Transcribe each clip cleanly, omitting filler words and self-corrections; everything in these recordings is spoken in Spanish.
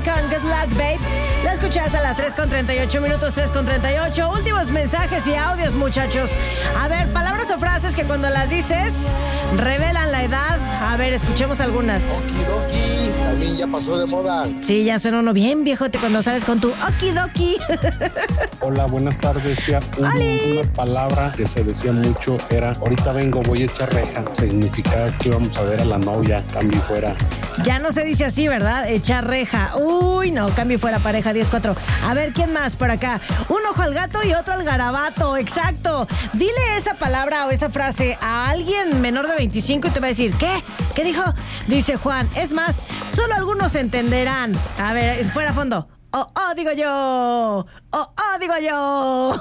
con Good Luck, Babe. Lo escuchas a las 3:38 minutos, 3:38. Últimos mensajes y audios, muchachos. A ver, palabras o frases que cuando las dices revelan la edad. A ver, escuchemos algunas. Okidoki, también ya pasó de moda. Sí, ya suena uno bien viejote cuando sales con tu okidoki. Hola, buenas tardes, tía. Una palabra que se decía mucho era: ahorita vengo, voy a echar reja. Significaba que íbamos a ver a la novia, cambio fuera. Ya no se dice así, ¿verdad? Echar reja. Uy, no, cambio fuera pareja, 10-4. A ver, ¿quién más por acá? Un ojo al gato y otro al garabato. Exacto. Dile esa palabra o esa frase a alguien menor de 25 y te va a decir, ¿qué? ¿Qué dijo? Dice Juan. Es más, solo algunos entenderán. A ver, fuera a fondo. Digo yo. Digo yo.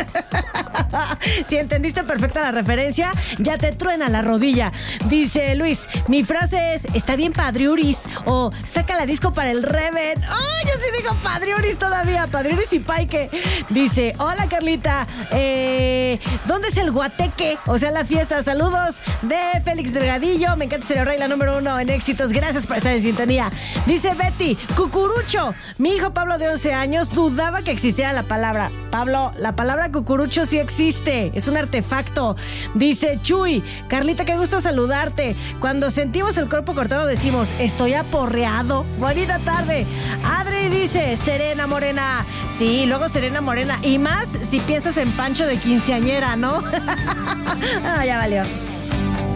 Si entendiste perfecta la referencia, ya te truena la rodilla. Dice Luis, mi frase es, está bien padriuris, o saca la disco para el Reven. Yo sí digo padriuris todavía, padriuris y paique. Dice, hola Carlita, ¿dónde es el guateque? O sea, la fiesta. Saludos de Félix Delgadillo. Me encanta ser rey, la número 1 en éxitos. Gracias por estar en sintonía. Dice Betty, cucurucho. Mi hijo Pablo, de 11 años, dudaba que existiera la palabra. Pablo, la palabra cucurucho sí existe. Es un artefacto. Dice Chuy, Carlita, qué gusto saludarte. Cuando sentimos el cuerpo cortado decimos, estoy aporreado. Bonita tarde. Adri dice, Serena Morena. Sí, luego Serena Morena. Y más si piensas en Pancho de quinceañera, ¿no? Ya valió.